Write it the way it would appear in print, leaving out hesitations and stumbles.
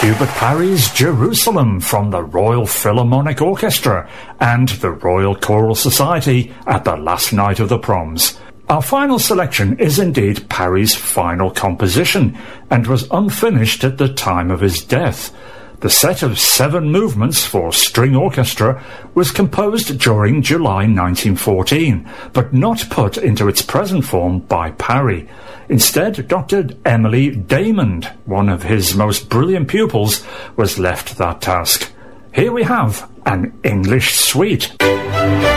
Hubert Parry's Jerusalem from the Royal Philharmonic Orchestra and the Royal Choral Society at the last night of the proms. Our final selection is indeed Parry's final composition and was unfinished at the time of his death. The set of 7 movements for string orchestra was composed during July 1914, but not put into its present form by Parry. Instead, Dr. Emily Damond, one of his most brilliant pupils, was left that task. Here we have an English suite.